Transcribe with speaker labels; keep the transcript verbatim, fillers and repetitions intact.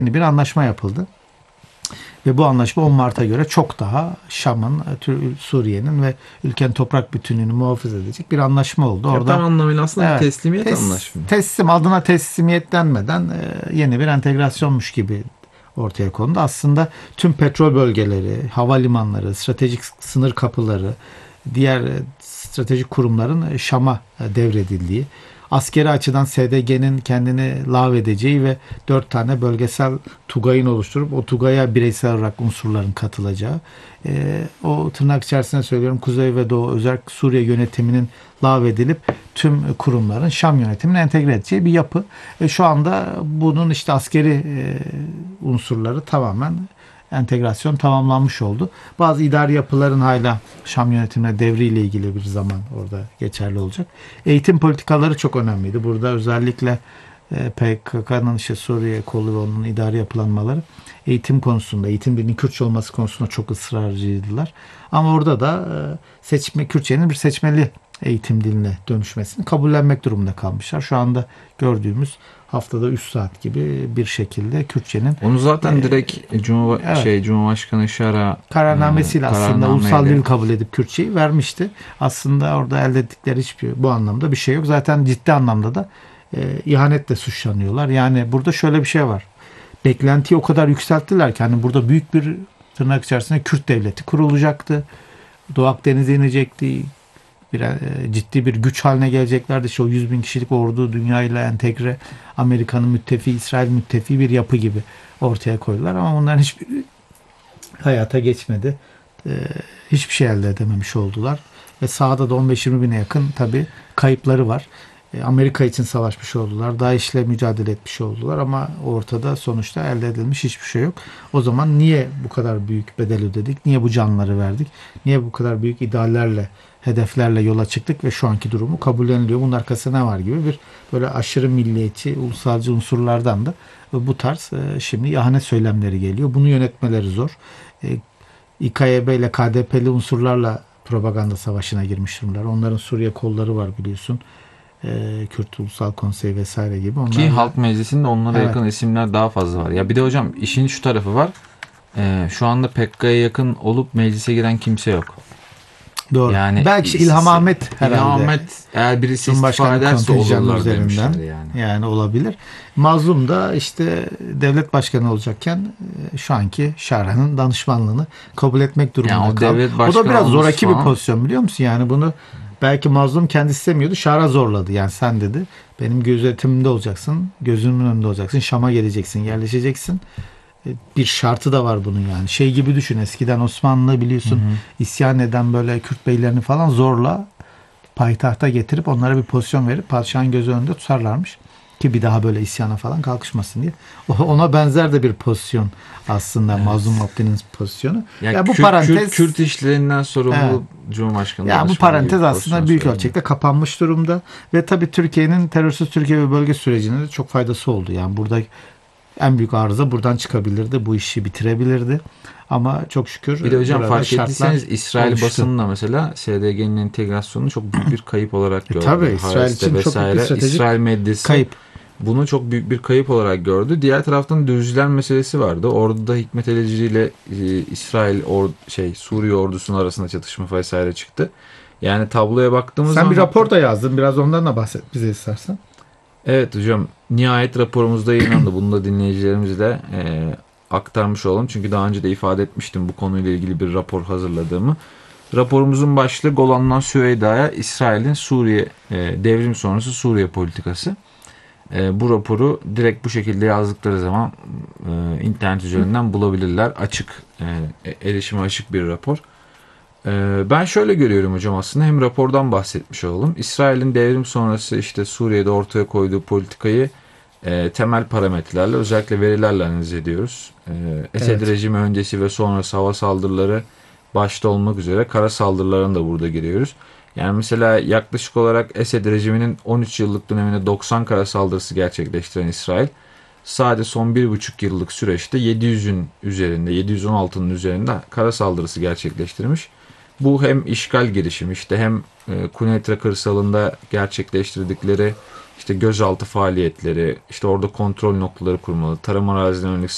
Speaker 1: bir anlaşma yapıldı. Ve bu anlaşma on Mart'a göre çok daha Şam'ın, Suriye'nin ve ülkenin toprak bütünlüğünü muhafaza edecek bir anlaşma oldu.
Speaker 2: Ya
Speaker 1: Orada
Speaker 2: tam anlamıyla aslında
Speaker 1: evet,
Speaker 2: bir teslimiyet
Speaker 1: tes,
Speaker 2: anlaşması.
Speaker 1: Teslim adına teslimiyet denmeden e, yeni bir entegrasyonmuş gibi ortaya kondu. Aslında tüm petrol bölgeleri, havalimanları, stratejik sınır kapıları, diğer stratejik kurumların Şam'a devredildiği, askeri açıdan S D G'nin kendini lağvedeceği ve dört tane bölgesel tugayın oluşturup o tugaya bireysel olarak unsurların katılacağı, e, o tırnak içerisinde söylüyorum Kuzey ve Doğu özellikle Suriye yönetiminin lağvedilip tüm kurumların Şam yönetimine entegre edeceği bir yapı. E, şu anda bunun işte askeri e, unsurları tamamen entegrasyon tamamlanmış oldu. Bazı idari yapıların hala Şam yönetimine devriyle ilgili bir zaman orada geçerli olacak. Eğitim politikaları çok önemliydi. Burada özellikle P K K'nın işte Suriye kolu ve onun idari yapılanmaları eğitim konusunda, eğitim dilinin Kürtçe olması konusunda çok ısrarcıydılar. Ama orada da seçme, Kürtçenin bir seçmeli eğitim diline dönüşmesini kabullenmek durumunda kalmışlar. Şu anda gördüğümüz haftada üç saat gibi bir şekilde Kürtçenin
Speaker 2: onu zaten
Speaker 1: e,
Speaker 2: direkt Cumhur evet. şey Cumhurbaşkanı Şara
Speaker 1: kararnamesiyle e, aslında ulusal dil kabul edip Kürtçeyi vermişti. Aslında orada elde ettikleri hiçbir bu anlamda bir şey yok. Zaten ciddi anlamda da e, ihanetle suçlanıyorlar. Yani burada şöyle bir şey var. Beklentiyi o kadar yükselttiler ki hani burada büyük bir tırnak içerisinde Kürt devleti kurulacaktı. Doğu Akdeniz'e inecekti. Bir, e, ciddi bir güç haline geleceklerdi. İşte o yüz bin kişilik ordu dünyayla entegre, Amerika'nın müttefiği, İsrail müttefiği bir yapı gibi ortaya koydular. Ama bunların hiçbir hayata geçmedi. E, hiçbir şey elde edememiş oldular. Ve sahada da on beş yirmi bine yakın tabii kayıpları var. E, Amerika için savaşmış oldular. DAEŞ'le mücadele etmiş oldular ama ortada sonuçta elde edilmiş hiçbir şey yok. O zaman niye bu kadar büyük bedel ödedik? Niye bu canları verdik? Niye bu kadar büyük ideallerle, hedeflerle yola çıktık ve şu anki durumu kabulleniliyor? Bunun arkasında ne var gibi bir böyle aşırı milliyetçi, ulusalcı unsurlardan da bu tarz e, şimdi ihanet söylemleri geliyor. Bunu yönetmeleri zor. E, İ K Y B ile K D P'li unsurlarla propaganda savaşına girmiş durumlar. Onların Suriye kolları var biliyorsun. E, Kürt Ulusal Konseyi vesaire gibi. Onlar
Speaker 2: Ki Halk Meclisi'nde onlara
Speaker 1: evet.
Speaker 2: yakın isimler daha fazla var. Ya bir de hocam işin şu tarafı var. E, şu anda P K K'ya yakın olup meclise giren kimse yok.
Speaker 1: Doğru.
Speaker 2: Yani
Speaker 1: belki İlham Ahmet herhalde.
Speaker 2: İlham Ahmet eğer birisi istifa ederse olurlar demişler yani.
Speaker 1: Yani olabilir. Mazlum da işte devlet başkanı olacakken şu anki Şara'nın danışmanlığını kabul etmek durumunda
Speaker 2: yani o
Speaker 1: kaldı. O da biraz zoraki bir pozisyon biliyor musun? Yani bunu belki Mazlum kendi istemiyordu. Şara zorladı. Yani sen dedi benim gözetimimde olacaksın. Gözümün önünde olacaksın. Şam'a geleceksin. Yerleşeceksin. Bir şartı da var bunun yani. Şey gibi düşün. Eskiden Osmanlı biliyorsun hı hı. isyan eden böyle Kürt beylerini falan zorla payitahta getirip onlara bir pozisyon verip padişahın gözü önünde tutarlarmış. Ki bir daha böyle isyana falan kalkışmasın diye. Ona benzer de bir pozisyon aslında evet. Mazlum Abdi'nin pozisyonu.
Speaker 2: Ya,
Speaker 1: ya
Speaker 2: bu Kürt, parantez Kürt, Kürt işlerinden sorumlu evet. Cumhurbaşkanı.
Speaker 1: Ya bu parantez aslında büyük söyleyeyim. ölçekte kapanmış durumda ve tabii Türkiye'nin terörsüz Türkiye ve bölge sürecine de çok faydası oldu. Yani burada en büyük arıza buradan çıkabilirdi. Bu işi bitirebilirdi. Ama çok şükür.
Speaker 2: Bir de hocam fark ettiyseniz İsrail oluştu. Basınında mesela S D G'nin entegrasyonunu çok büyük bir kayıp olarak gördü.
Speaker 1: E, tabii İsrail için vesaire. çok büyük bir stratejik
Speaker 2: İsrail medyası
Speaker 1: kayıp.
Speaker 2: Bunu çok büyük bir kayıp olarak gördü. Diğer taraftan Düzciler meselesi vardı. Orada da Hikmet Eleci ile e, İsrail or, şey Suriye ordusunun arasında çatışma vesaire çıktı. Yani tabloya baktığımız
Speaker 1: Sen
Speaker 2: zaman...
Speaker 1: Sen bir rapor da yazdın. Biraz ondan da bahset bize istersen.
Speaker 2: Evet hocam. Nihayet raporumuzda yayınlandı. Bunu da dinleyicilerimizle e, aktarmış olalım. Çünkü daha önce de ifade etmiştim bu konuyla ilgili bir rapor hazırladığımı. Raporumuzun başlığı Golan'dan Süveyda'ya İsrail'in Suriye e, devrim sonrası Suriye politikası. E, bu raporu direkt bu şekilde yazdıkları zaman e, internet üzerinden bulabilirler. Açık, e, erişime açık bir rapor. E, ben şöyle görüyorum hocam aslında hem rapordan bahsetmiş olalım. İsrail'in devrim sonrası işte Suriye'de ortaya koyduğu politikayı e, temel parametrelerle özellikle verilerle analiz ediyoruz. E, Esed evet. rejimi öncesi ve sonrası hava saldırıları başta olmak üzere kara saldırılarına da burada giriyoruz. Yani mesela yaklaşık olarak Esed rejiminin on üç yıllık döneminde doksan kara saldırısı gerçekleştiren İsrail sadece son bir buçuk yıllık süreçte yedi yüzün üzerinde, yedi yüz on altının üzerinde kara saldırısı gerçekleştirmiş. Bu hem işgal girişimi işte hem e, Kuneitra kırsalında gerçekleştirdikleri işte gözaltı faaliyetleri, işte orada kontrol noktaları kurmalı, tarım arazilerine yönelik